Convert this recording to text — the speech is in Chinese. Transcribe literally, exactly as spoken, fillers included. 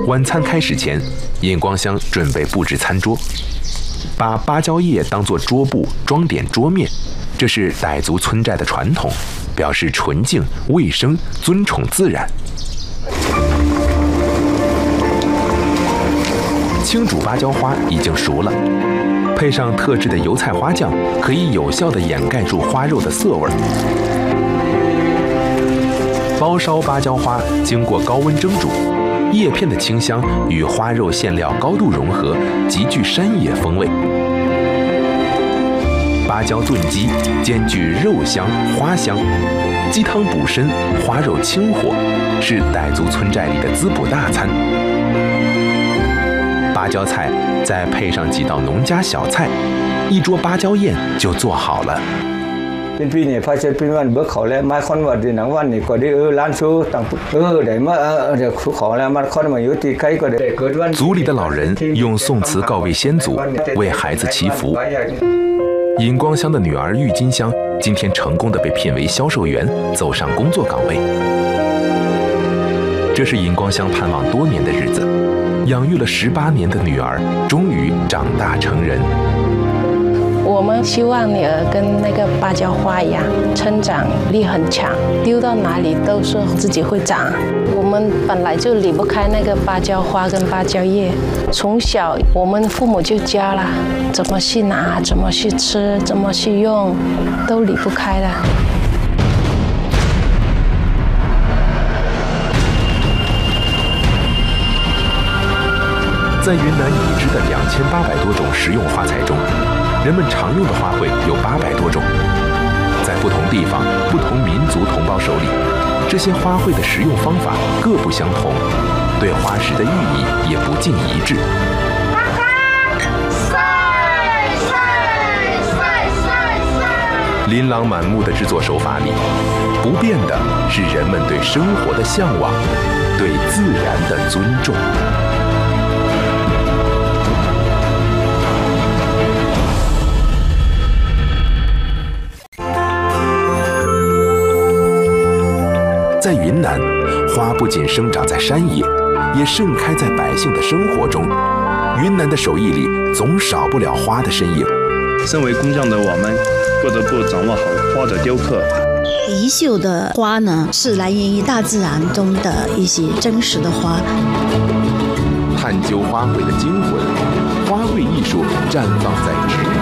晚餐开始前，尹光香准备布置餐桌，把芭蕉叶当作桌布装点桌面，这是傣族村寨的传统，表示纯净、卫生、尊崇自然。清煮芭蕉花已经熟了，配上特制的油菜花酱，可以有效地掩盖住花肉的涩味。包烧芭蕉花经过高温蒸煮，叶片的清香与花肉馅料高度融合，极具山野风味。芭蕉炖鸡兼具肉香、花香，鸡汤补身，花肉清火，是傣族村寨里的滋补大餐。芭蕉菜再配上几道农家小菜，一桌芭蕉宴就做好了。 เป็นปีนี้พระเจ้าเป็นวันเบิกเขาแล้วมาคนว่าดีหนังวันนี้ก็ได้เออร้านซูต่างเออได้มาเออเดี๋ยวขอแล้วมาคนมาอยู่ที่ใกล้ก็ได้เกิดวัน族里的老人用宋词告慰先祖，为孩子祈福。尹光香的女儿郁金香今天成功地被聘为销售员，走上工作岗位。这是尹光香盼望多年的日子，养育了十八年的女儿终于长大成人。 我们希望女儿跟那个芭蕉花一样，成长力很强，丢到哪里都是自己会长。我们本来就离不开那个芭蕉花跟芭蕉叶，从小我们父母就教了，怎么去拿，怎么去吃，怎么去用，都离不开的。 在云南已知的两千八百多种食用花材中，人们常用的花卉有八百多种。在不同地方、不同民族同胞手里，这些花卉的食用方法各不相同，对花石的寓意也不尽一致。琳琅满目的制作手法里，不变的是人们对生活的向往，对自然的尊重。在云南，花不仅生长在山野，也盛开在百姓的生活中。云南的手艺里总少不了花的身影。 身为工匠的我们，不得不掌握好花的雕刻。 宜秀的花呢，是来源于大自然中的一些真实的花。 探究花卉的精魂，花卉艺术绽放在植